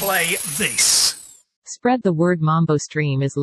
play this. Spread the word. Mambo Stream is